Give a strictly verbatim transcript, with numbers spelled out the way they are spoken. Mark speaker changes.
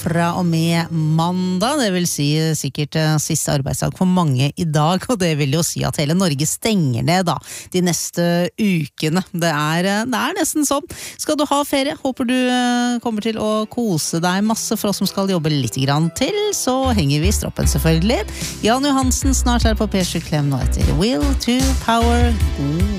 Speaker 1: fra og med mandag, det vil si sikkert siste arbeidsdag for mange i dag, og det vil jo si at hele Norge stenger ned da, de neste ukene. Det er, det er nesten sånn. Skal du ha ferie? Håper du kommer til å kose deg masse. For oss som skal jobbe litt grann til, så henger vi i stroppen selvfølgelig. Jan Johansen snart her på P sju Klem nå etter Will to Power. God